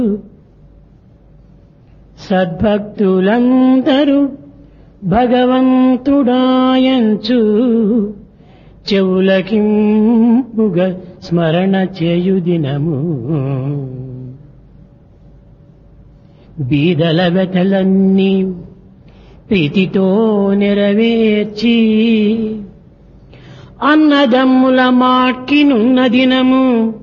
సద్భక్తులందరూ భగవంతుడాయంచు చెవులకింపుగ స్మరణ చేయు దినము. బీదల వ్యథలన్నీ ప్రీతితో నెరవేర్చి అన్నదమ్ముల మాట్కినున్న దినము.